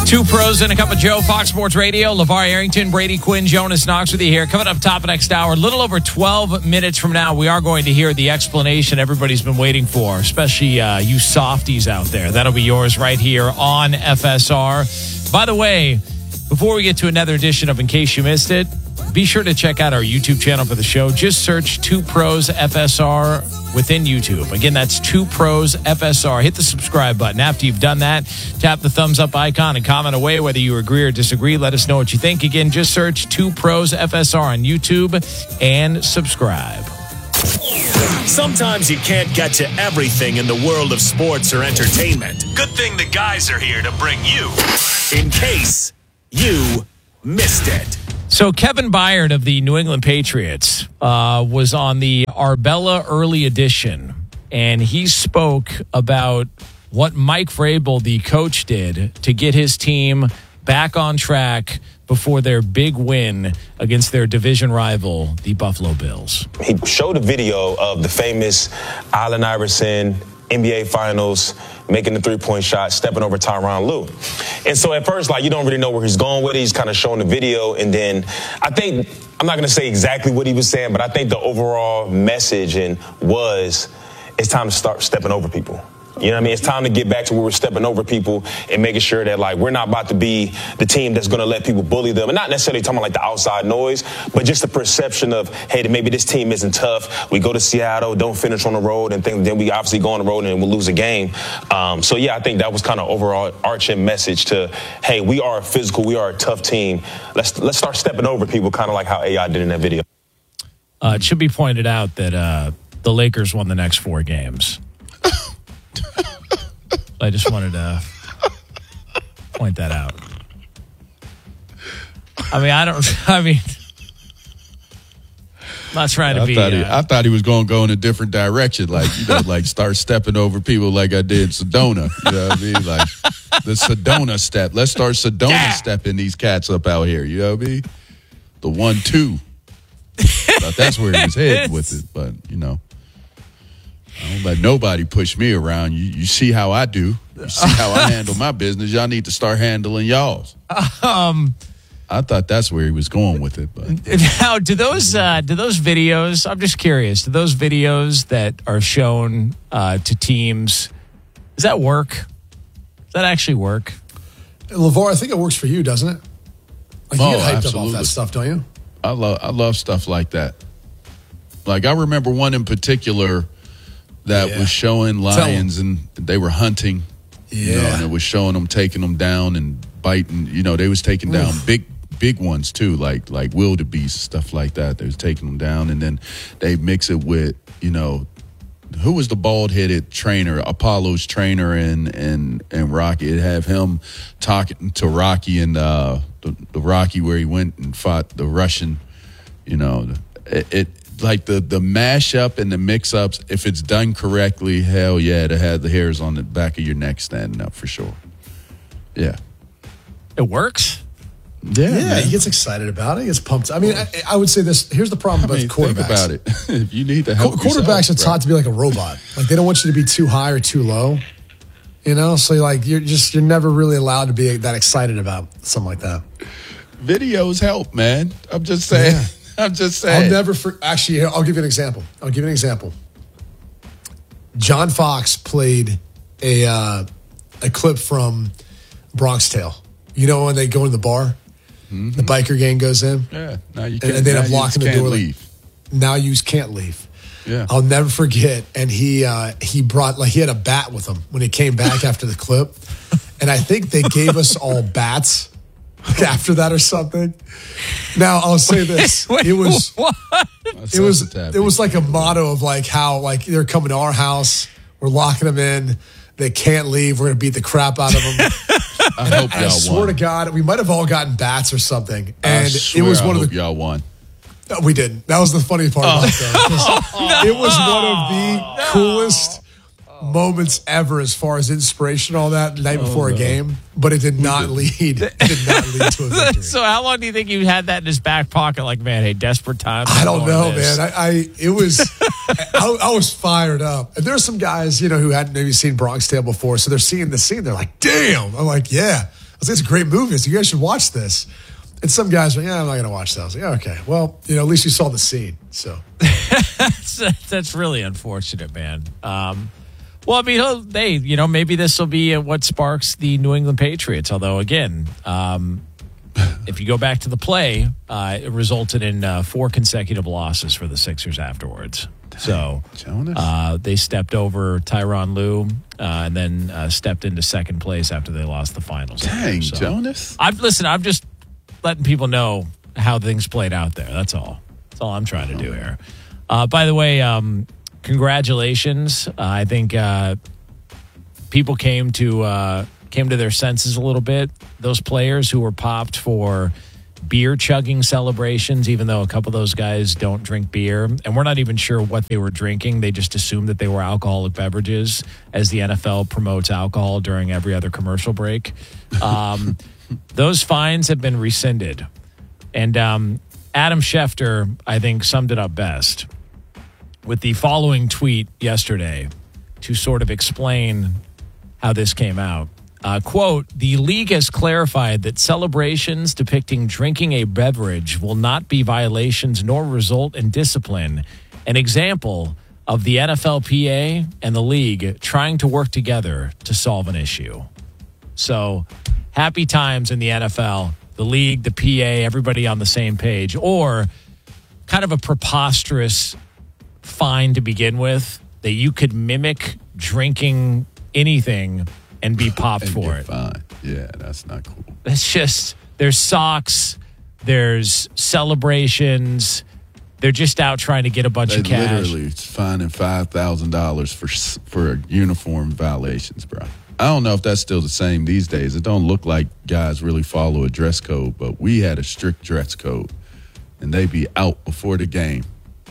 Two pros and a cup of Joe, Fox Sports Radio. LeVar Arrington, Brady Quinn, Jonas Knox with you here. Coming up top of next hour, a little over 12 minutes from now, we are going to hear the explanation everybody's been waiting for, especially you softies out there. That'll be yours right here on FSR. By the way, before we get to another edition of In Case You Missed It, be sure to check out our YouTube channel for the show. Just search Two Pros FSR within YouTube. Again, that's Two Pros FSR. Hit the subscribe button. After you've done that, tap the thumbs up icon and comment away whether you agree or disagree. Let us know what you think. Again, just search Two Pros FSR on YouTube and subscribe. Sometimes you can't get to everything in the world of sports or entertainment. Good thing the guys are here to bring you In Case You Missed It. So Kevin Byard of the New England Patriots was on the Arbella Early Edition, and he spoke about what Mike Vrabel, the coach, did to get his team back on track before their big win against their division rival, the Buffalo Bills. He showed a video of the famous Allen Iverson NBA Finals, making the three-point shot, stepping over Tyronn Lue. And so at first, you don't really know where he's going with it. He's kind of showing the video. And then I think, I'm not going to say exactly what he was saying, but I think the overall message was it's time to start stepping over people. You know what I mean? It's time to get back to where we're stepping over people and making sure that, we're not about to be the team that's going to let people bully them. And not necessarily talking about, the outside noise, but just the perception of, hey, maybe this team isn't tough. We go to Seattle, don't finish on the road, and then we obviously go on the road and we'll lose a game. I think that was kind of overall arching message to, hey, we are physical, we are a tough team. Let's start stepping over people, kind of like how AI did in that video. It should be pointed out that the Lakers won the next 4 games. I just wanted to point that out. I'm not trying to be. I thought he was going to go in a different direction, start stepping over people like I did Sedona. You know what I mean? The Sedona step. Let's start Sedona stepping these cats up out here. You know what I mean? The 1-2. That's where he was headed with it, but I don't let nobody push me around. You see how I do. You see how I handle my business. Y'all need to start handling y'all's. I thought that's where he was going with it. But now, do those videos? I'm just curious. Do those videos that are shown to teams? Does that work? Does that actually work? LeVar, I think it works for you, doesn't it? You get hyped absolutely. up off that stuff, don't you? I love stuff like that. I remember one in particular that was showing lions and they were hunting. Yeah. And it was showing them taking them down and biting. They was taking down big ones too, like wildebeest, stuff like that. They was taking them down, and then they mix it with, who was the bald-headed trainer, Apollo's trainer and Rocky. It'd have him talking to Rocky and the Rocky where he went and fought the Russian, the mashup and the mix-ups, if it's done correctly, hell yeah, to have the hairs on the back of your neck standing up for sure. Yeah. It works? Yeah, he gets excited about it. He gets pumped. I would say this. Here's the problem with quarterbacks. Think about it. If you need to help quarterbacks are taught to be like a robot. They don't want you to be too high or too low. So you're never really allowed to be that excited about something like that. Videos help, man. I'm just saying. Yeah. I'm just saying. I'll give you an example. John Fox played a clip from Bronx Tale. When they go in the bar, the biker gang goes in. Yeah. Now you can't. And they end up locking the door. Leave. Now you can't leave. Yeah. I'll never forget. And he brought he had a bat with him when he came back after the clip, and I think they gave us all bats after that or something. Now I'll say this: it was like a motto of how they're coming to our house, we're locking them in, they can't leave, we're gonna beat the crap out of them. I swear to God, we might have all gotten bats or something, and it was one of the y'all won. No, we didn't. That was the funny part about that. It was one of the coolest moments ever as far as inspiration, all that the night before a game, but it did not lead to a victory. So how long do you think you had that in his back pocket? Hey, desperate times. I don't know, man. I was fired up. And there's some guys, who hadn't maybe seen Bronx Tale before, so they're seeing the scene. They're like, damn. I'm like, yeah. was like, it's a great movie. So you guys should watch this. And some guys were like, I'm not going to watch that. I was like, okay. Well, at least you saw the scene. So that's really unfortunate, man. Well, I mean, maybe this will be what sparks the New England Patriots. Although, again, if you go back to the play, it resulted in 4 consecutive losses for the Sixers afterwards. So they stepped over Tyronn Lue and then stepped into second place after they lost the finals. Dang, so, Jonas. I'm just letting people know how things played out there. That's all. That's all I'm trying to do here. By the way, congratulations. I think people came to their senses a little bit. Those players who were popped for beer chugging celebrations, even though a couple of those guys don't drink beer, and we're not even sure what they were drinking. They just assumed that they were alcoholic beverages, as the NFL promotes alcohol during every other commercial break. Those fines have been rescinded. And Adam Schefter, I think, summed it up best with the following tweet yesterday to sort of explain how this came out. Quote, the league has clarified that celebrations depicting drinking a beverage will not be violations nor result in discipline. An example of the NFLPA and the league trying to work together to solve an issue. So happy times in the NFL, the league, the PA, everybody on the same page, or kind of a preposterous fine to begin with that you could mimic drinking anything and be popped for it. Fine. Yeah, that's not cool. It's just, there's socks, there's celebrations. They're just out trying to get a bunch of cash. Literally fining $5,000 for uniform violations, bro. I don't know if that's still the same these days. It don't look like guys really follow a dress code, but we had a strict dress code, and they be out before the game.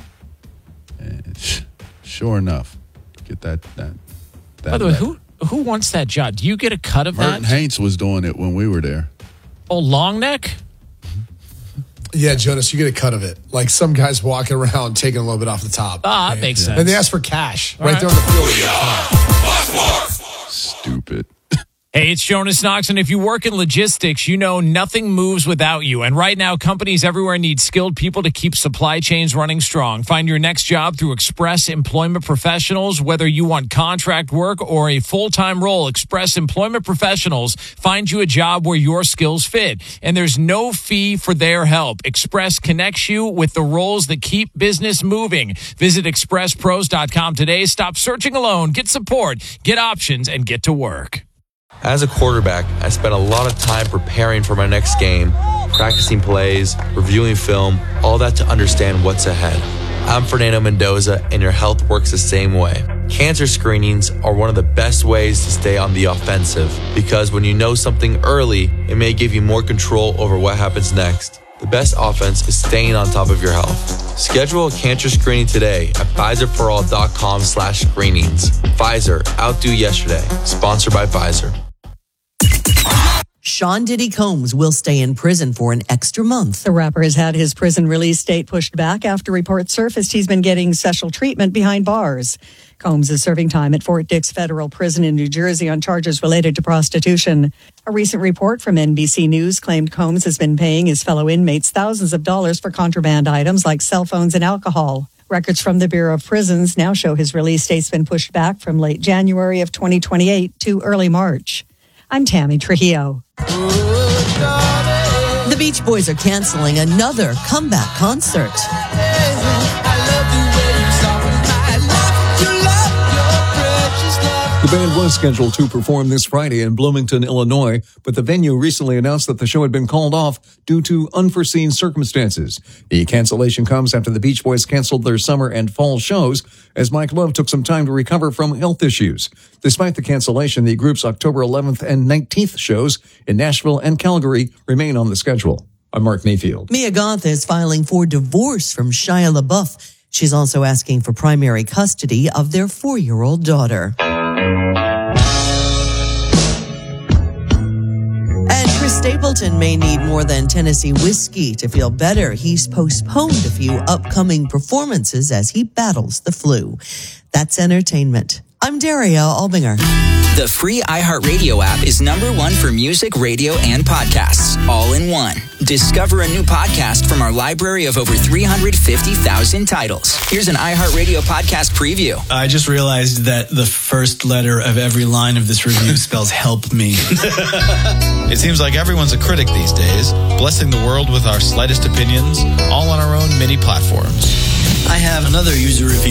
And sure enough, get that. By the way, who wants that job? Do you get a cut of Merton that? Haints was doing it when we were there. Oh, long neck? Yeah, Jonas, you get a cut of it. Like some guys walking around taking a little bit off the top. That makes sense. And they ask for cash right there on the field. Stupid. Hey, it's Jonas Knox, and if you work in logistics, you know nothing moves without you. And right now, companies everywhere need skilled people to keep supply chains running strong. Find your next job through Express Employment Professionals. Whether you want contract work or a full-time role, Express Employment Professionals find you a job where your skills fit. And there's no fee for their help. Express connects you with the roles that keep business moving. Visit expresspros.com today. Stop searching alone. Get support, get options, and get to work. As a quarterback, I spent a lot of time preparing for my next game, practicing plays, reviewing film, all that to understand what's ahead. I'm Fernando Mendoza, and your health works the same way. Cancer screenings are one of the best ways to stay on the offensive, because when you know something early, it may give you more control over what happens next. The best offense is staying on top of your health. Schedule a cancer screening today at Pfizerforall.com/screenings. Pfizer, outdo yesterday. Sponsored by Pfizer. Sean Diddy Combs will stay in prison for an extra month. The rapper has had his prison release date pushed back after reports surfaced he's been getting special treatment behind bars. Combs is serving time at Fort Dix Federal Prison in New Jersey on charges related to prostitution. A recent report from NBC News claimed Combs has been paying his fellow inmates thousands of dollars for contraband items like cell phones and alcohol. Records from the Bureau of Prisons now show his release date's been pushed back from late January of 2028 to early March. I'm Tammy Trujillo. The Beach Boys are canceling another comeback concert. The band was scheduled to perform this Friday in Bloomington, Illinois, but the venue recently announced that the show had been called off due to unforeseen circumstances. The cancellation comes after the Beach Boys canceled their summer and fall shows as Mike Love took some time to recover from health issues. Despite the cancellation, the group's October 11th and 19th shows in Nashville and Calgary remain on the schedule. I'm Mark Mayfield. Mia Goth is filing for divorce from Shia LaBeouf. She's also asking for primary custody of their 4-year-old daughter. And Chris Stapleton may need more than Tennessee whiskey to feel better. He's postponed a few upcoming performances as he battles the flu. That's entertainment. I'm Daria Albinger. The free iHeartRadio app is #1 for music, radio, and podcasts, all in one. Discover a new podcast from our library of over 350,000 titles. Here's an iHeartRadio podcast preview. I just realized that the first letter of every line of this review spells help me. It seems like everyone's a critic these days, blessing the world with our slightest opinions, all on our own mini platforms. I have another user review